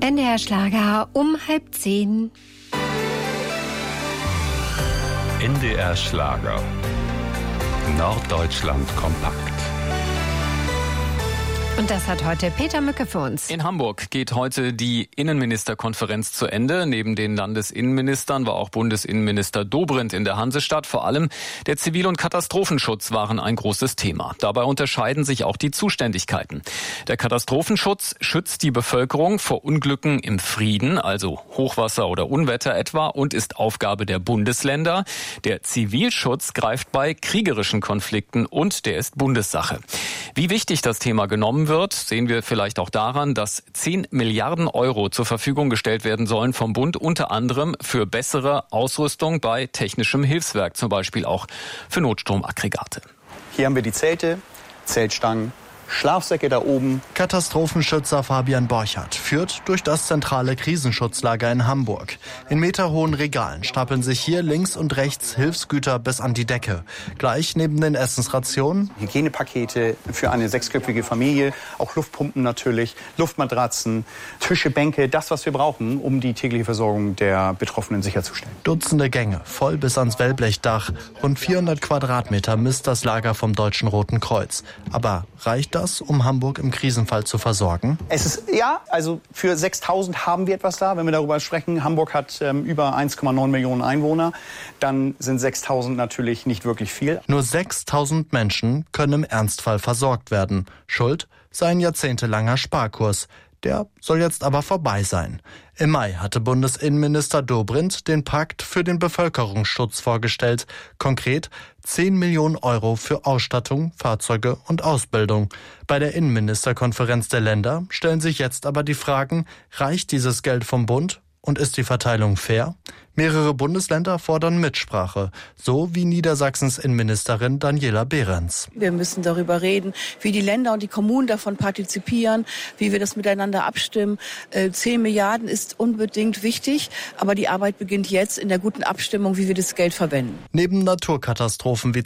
NDR Schlager um 9:30. NDR Schlager. Norddeutschland kompakt. Und das hat heute Peter Mücke für uns. In Hamburg geht heute die Innenministerkonferenz zu Ende. Neben den Landesinnenministern war auch Bundesinnenminister Dobrindt in der Hansestadt. Vor allem der Zivil- und Katastrophenschutz waren ein großes Thema. Dabei unterscheiden sich auch die Zuständigkeiten. Der Katastrophenschutz schützt die Bevölkerung vor Unglücken im Frieden, also Hochwasser oder Unwetter etwa, und ist Aufgabe der Bundesländer. Der Zivilschutz greift bei kriegerischen Konflikten und der ist Bundessache. Wie wichtig das Thema genommen wird, sehen wir vielleicht auch daran, dass 10 Milliarden Euro zur Verfügung gestellt werden sollen vom Bund, unter anderem für bessere Ausrüstung bei technischem Hilfswerk, zum Beispiel auch für Notstromaggregate. Hier haben wir die Zelte, Zeltstangen, Schlafsäcke da oben. Katastrophenschützer Fabian Borchardt führt durch das zentrale Krisenschutzlager in Hamburg. In meterhohen Regalen stapeln sich hier links und rechts Hilfsgüter bis an die Decke. Gleich neben den Essensrationen Hygienepakete für eine 6-köpfige Familie, auch Luftpumpen natürlich, Luftmatratzen, Tische, Bänke, das, was wir brauchen, um die tägliche Versorgung der Betroffenen sicherzustellen. Dutzende Gänge, voll bis ans Wellblechdach. Rund 400 Quadratmeter misst das Lager vom Deutschen Roten Kreuz. Aber reicht das, um Hamburg im Krisenfall zu versorgen? Es ist, also für 6.000 haben wir etwas da. Wenn wir darüber sprechen, Hamburg hat über 1,9 Millionen Einwohner, dann sind 6.000 natürlich nicht wirklich viel. Nur 6.000 Menschen können im Ernstfall versorgt werden. Schuld sei ein jahrzehntelanger Sparkurs. Der soll jetzt aber vorbei sein. Im Mai hatte Bundesinnenminister Dobrindt den Pakt für den Bevölkerungsschutz vorgestellt. Konkret 10 Millionen Euro für Ausstattung, Fahrzeuge und Ausbildung. Bei der Innenministerkonferenz der Länder stellen sich jetzt aber die Fragen, reicht dieses Geld vom Bund und ist die Verteilung fair? Mehrere Bundesländer fordern Mitsprache, so wie Niedersachsens Innenministerin Daniela Behrens. Wir müssen darüber reden, wie die Länder und die Kommunen davon partizipieren, wie wir das miteinander abstimmen. 10 Milliarden ist unbedingt wichtig, aber die Arbeit beginnt jetzt in der guten Abstimmung, wie wir das Geld verwenden. Neben Naturkatastrophen wie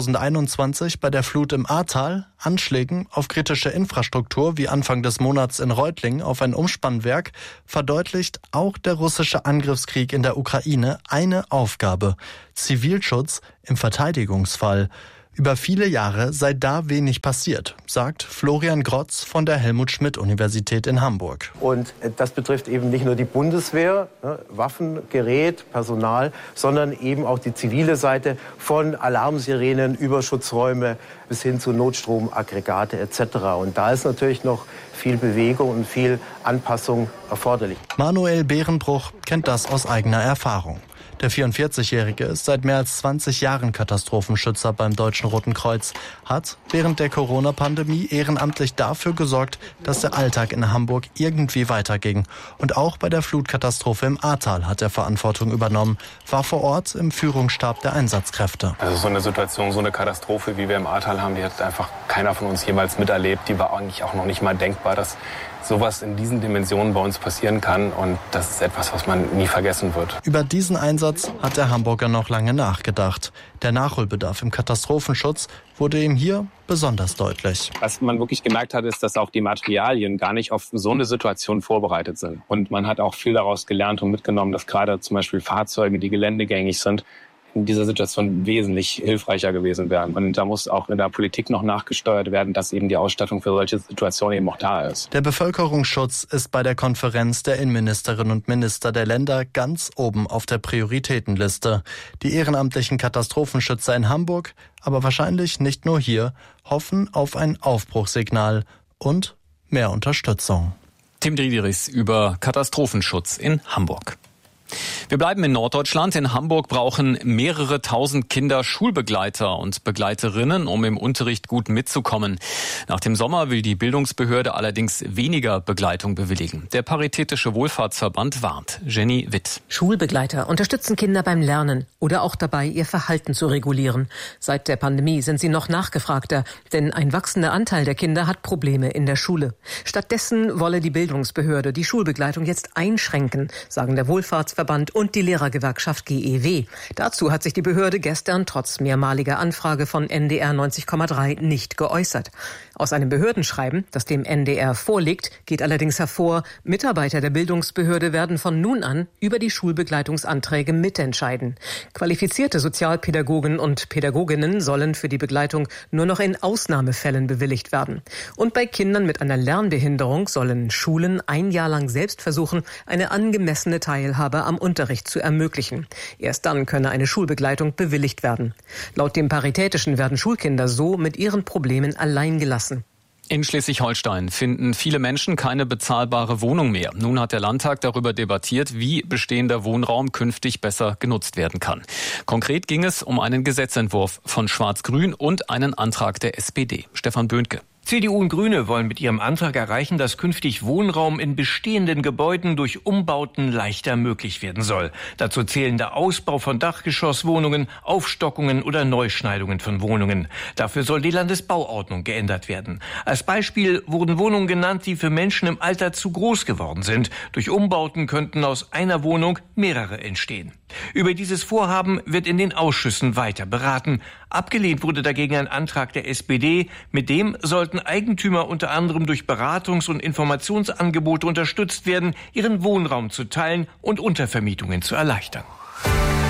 2021 bei der Flut im Ahrtal, Anschlägen auf kritische Infrastruktur wie Anfang des Monats in Reutlingen auf ein Umspannwerk, verdeutlicht auch der russische Angriffskrieg in der Ukraine eine Aufgabe: Zivilschutz im Verteidigungsfall. Über viele Jahre sei da wenig passiert, sagt Florian Grotz von der Helmut-Schmidt-Universität in Hamburg. Und das betrifft eben nicht nur die Bundeswehr, Waffen, Gerät, Personal, sondern eben auch die zivile Seite von Alarmsirenen über Schutzräume bis hin zu Notstromaggregate etc. Und da ist natürlich noch viel Bewegung und viel Anpassung erforderlich. Manuel Behrenbruch kennt das aus eigener Erfahrung. Der 44-Jährige ist seit mehr als 20 Jahren Katastrophenschützer beim Deutschen Roten Kreuz, hat während der Corona-Pandemie ehrenamtlich dafür gesorgt, dass der Alltag in Hamburg irgendwie weiterging. Und auch bei der Flutkatastrophe im Ahrtal hat er Verantwortung übernommen, war vor Ort im Führungsstab der Einsatzkräfte. Also so eine Situation, so eine Katastrophe, wie wir im Ahrtal haben, die hat einfach keiner von uns jemals miterlebt. Die war eigentlich auch noch nicht mal denkbar, dass sowas in diesen Dimensionen bei uns passieren kann. Und das ist etwas, was man nie vergessen wird. Über diesen Einsatz hat der Hamburger noch lange nachgedacht. Der Nachholbedarf im Katastrophenschutz wurde ihm hier besonders deutlich. Was man wirklich gemerkt hat, ist, dass auch die Materialien gar nicht auf so eine Situation vorbereitet sind. Und man hat auch viel daraus gelernt und mitgenommen, dass gerade zum Beispiel Fahrzeuge, die geländegängig sind, in dieser Situation wesentlich hilfreicher gewesen wären. Und da muss auch in der Politik noch nachgesteuert werden, dass eben die Ausstattung für solche Situationen eben auch da ist. Der Bevölkerungsschutz ist bei der Konferenz der Innenministerinnen und Minister der Länder ganz oben auf der Prioritätenliste. Die ehrenamtlichen Katastrophenschützer in Hamburg, aber wahrscheinlich nicht nur hier, hoffen auf ein Aufbruchssignal und mehr Unterstützung. Tim Driediris über Katastrophenschutz in Hamburg. Wir bleiben in Norddeutschland. In Hamburg brauchen mehrere tausend Kinder Schulbegleiter und Begleiterinnen, um im Unterricht gut mitzukommen. Nach dem Sommer will die Bildungsbehörde allerdings weniger Begleitung bewilligen. Der Paritätische Wohlfahrtsverband warnt. Jenny Witt. Schulbegleiter unterstützen Kinder beim Lernen oder auch dabei, ihr Verhalten zu regulieren. Seit der Pandemie sind sie noch nachgefragter, denn ein wachsender Anteil der Kinder hat Probleme in der Schule. Stattdessen wolle die Bildungsbehörde die Schulbegleitung jetzt einschränken, sagen der Wohlfahrtsverband und die Lehrergewerkschaft GEW. Dazu hat sich die Behörde gestern trotz mehrmaliger Anfrage von NDR 90,3 nicht geäußert. Aus einem Behördenschreiben, das dem NDR vorliegt, geht allerdings hervor, Mitarbeiter der Bildungsbehörde werden von nun an über die Schulbegleitungsanträge mitentscheiden. Qualifizierte Sozialpädagogen und Pädagoginnen sollen für die Begleitung nur noch in Ausnahmefällen bewilligt werden. Und bei Kindern mit einer Lernbehinderung sollen Schulen ein Jahr lang selbst versuchen, eine angemessene Teilhabe am Unterricht zu ermöglichen. Erst dann könne eine Schulbegleitung bewilligt werden. Laut dem Paritätischen werden Schulkinder so mit ihren Problemen allein gelassen. In Schleswig-Holstein finden viele Menschen keine bezahlbare Wohnung mehr. Nun hat der Landtag darüber debattiert, wie bestehender Wohnraum künftig besser genutzt werden kann. Konkret ging es um einen Gesetzentwurf von Schwarz-Grün und einen Antrag der SPD. Stefan Böhnke. CDU und Grüne wollen mit ihrem Antrag erreichen, dass künftig Wohnraum in bestehenden Gebäuden durch Umbauten leichter möglich werden soll. Dazu zählen der Ausbau von Dachgeschosswohnungen, Aufstockungen oder Neuschneidungen von Wohnungen. Dafür soll die Landesbauordnung geändert werden. Als Beispiel wurden Wohnungen genannt, die für Menschen im Alter zu groß geworden sind. Durch Umbauten könnten aus einer Wohnung mehrere entstehen. Über dieses Vorhaben wird in den Ausschüssen weiter beraten. Abgelehnt wurde dagegen ein Antrag der SPD. Mit dem sollten Eigentümer unter anderem durch Beratungs- und Informationsangebote unterstützt werden, ihren Wohnraum zu teilen und Untervermietungen zu erleichtern.